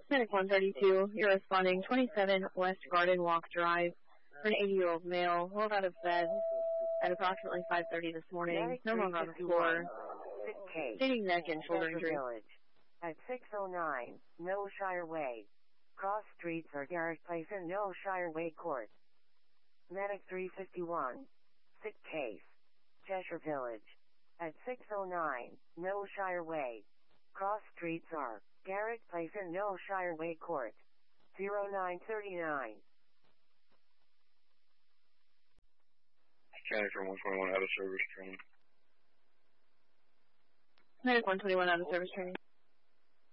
Medic 132, you're responding 27 West Garden Walk Drive for an 80-year-old male rolled out of bed at approximately 5:30 this morning, no longer on the floor, stating neck and shoulder injury. Village at 609 Millshire Way. Cross streets are Garrick Place and Millshire Way Court. Medic 351, sick case, Cheshire Village at 609 Millshire Way. Cross streets are Garrick Place and Millshire Way Court. 0939. County for 121 out of service training. Medic 121 out of service training.